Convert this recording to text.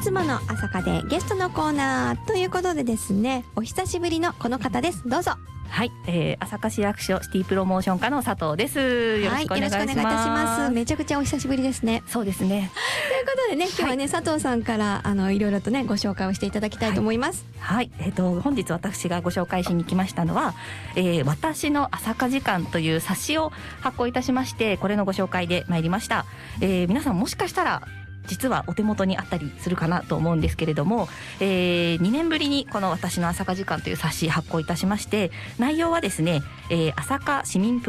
つもの朝霞でゲストのコーナーということでですね、お久しぶりのこの方です。どうぞ。 はい、朝霞市役所シティプロモーション課の佐藤です。よろしくお願いします。 よろしくお願いいたします。めちゃくちゃお久しぶりですね。 そうですね。 ということでね、今日はね、佐藤さんからいろいろとねご紹介をしていただきたいと思います。 はい、本日私がご紹介しに来ましたのは、私の朝霞時間という冊子を発行いたしまして、これのご紹介で参りました。皆さんもしかしたら実はお手元にあったりするかなと思うんですけれども、2年ぶりにこの私の朝霞時間という冊子発行いたしまして、内容はですね、朝霞市民プ